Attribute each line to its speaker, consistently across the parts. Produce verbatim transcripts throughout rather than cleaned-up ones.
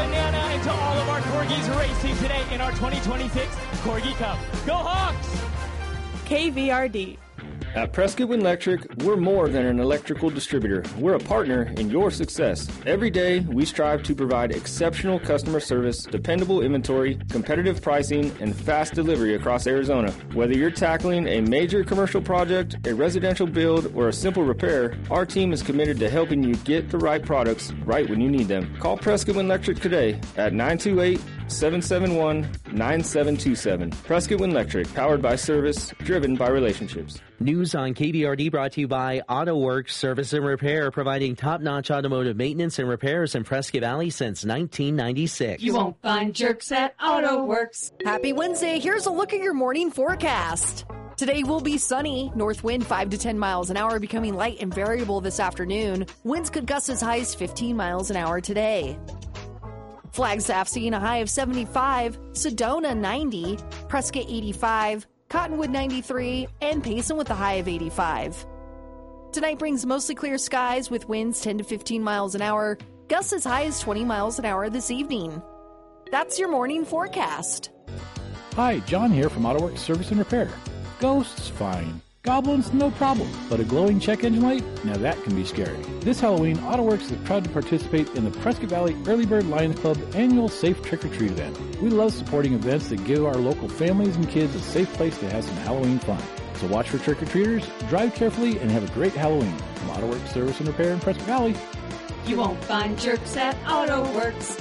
Speaker 1: banana into all of our Corgis racing today in our twenty twenty-six Corgi Cup. Go Hawks!
Speaker 2: K V R D.
Speaker 3: At Prescott Electric, we're more than an electrical distributor. We're a partner in your success. Every day, we strive to provide exceptional customer service, dependable inventory, competitive pricing, and fast delivery across Arizona. Whether you're tackling a major commercial project, a residential build, or a simple repair, our team is committed to helping you get the right products right when you need them. Call Prescott Electric today at nine two eight, seven seven one, nine seven two seven. Prescott Electric, powered by service, driven by relationships.
Speaker 4: News on K V R D brought to you by AutoWorks Service and Repair, providing top-notch automotive maintenance and repairs in Prescott Valley since nineteen ninety-six.
Speaker 5: You won't find jerks at AutoWorks.
Speaker 6: Happy Wednesday. Here's a look at your morning forecast. Today will be sunny. North wind five to ten miles an hour, becoming light and variable this afternoon. Winds could gust as high as fifteen miles an hour today. Flagstaff seeing a high of seventy-five, Sedona ninety, Prescott eighty-five, Cottonwood ninety-three, and Payson with a high of eighty-five. Tonight brings mostly clear skies with winds ten to fifteen miles an hour, gusts as high as twenty miles an hour this evening. That's your morning forecast.
Speaker 7: Hi, John here from AutoWorks Service and Repair. Ghosts, fine. Goblins, no problem. But a glowing check engine light? Now that can be scary. This Halloween, AutoWorks is proud to participate in the Prescott Valley Early Bird Lions Club annual Safe Trick or Treat event. We love supporting events that give our local families and kids a safe place to have some Halloween fun. So watch for trick or treaters, drive carefully, and have a great Halloween. From AutoWorks Service and Repair in Prescott Valley.
Speaker 5: You won't find jerks at AutoWorks.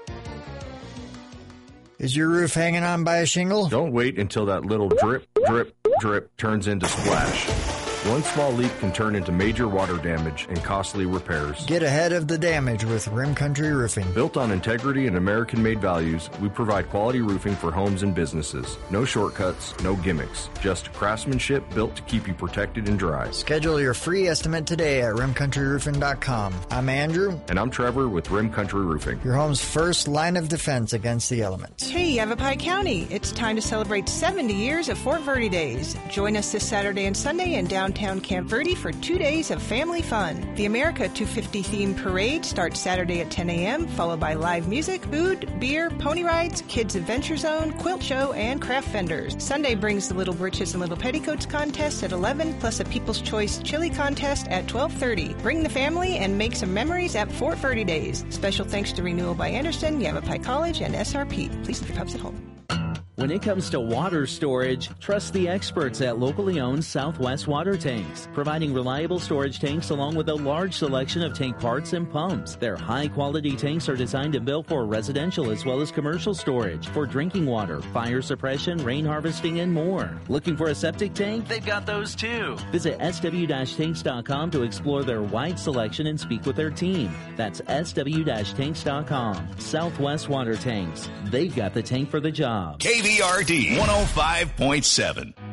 Speaker 8: Is your roof hanging on by a shingle?
Speaker 9: Don't wait until that little drip, drip, drip turns into splash. One small leak can turn into major water damage and costly repairs.
Speaker 8: Get ahead of the damage with Rim Country Roofing.
Speaker 9: Built on integrity and American-made values, we provide quality roofing for homes and businesses. No shortcuts, no gimmicks. Just craftsmanship built to keep you protected and dry.
Speaker 8: Schedule your free estimate today at rim country roofing dot com. I'm Andrew.
Speaker 9: And I'm Trevor with Rim Country Roofing.
Speaker 8: Your home's first line of defense against the elements.
Speaker 10: Hey, Yavapai County. It's time to celebrate seventy years of Fort Verde Days. Join us this Saturday and Sunday in downtown Camp Verde for two days of family fun. The America two fifty themed parade starts Saturday at ten a.m., followed by live music, food, beer, pony rides, kids adventure zone, quilt show, and craft vendors. Sunday brings the Little Britches and Little Petticoats contest at eleven, plus a People's Choice chili contest at twelve thirty. Bring the family and make some memories at Fort Verde Days. Special thanks to Renewal by Anderson, Yavapai College, and S R P. Please leave your pups at home.
Speaker 4: When it comes to water storage, trust the experts at locally owned Southwest Water Tanks, providing reliable storage tanks along with a large selection of tank parts and pumps. Their high-quality tanks are designed and built for residential as well as commercial storage, for drinking water, fire suppression, rain harvesting, and more. Looking for a septic tank? They've got those too. Visit S W tanks dot com to explore their wide selection and speak with their team. That's S W tanks dot com. Southwest Water Tanks. They've got the tank for the job.
Speaker 11: K V R D one oh five point seven.